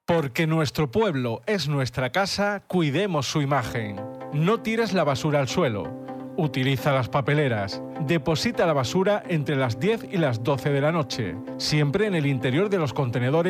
Porque nuestro pueblo es nuestra casa, cuidemos su imagen. No tires la basura al suelo. Utiliza las papeleras. Deposita la basura entre las 10 y las 12 de la noche, siempre en el interior de los contenedores